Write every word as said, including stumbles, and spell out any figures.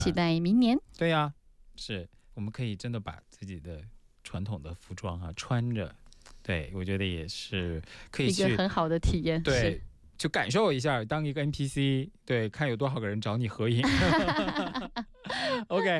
期待明年。 对呀、啊，是我们可以真的把自己的传统的服装啊穿着，对我觉得也是可以去一个很好的体验。 对，就感受一下当一个 N P C， 对，看有多少个人找你合影。OK。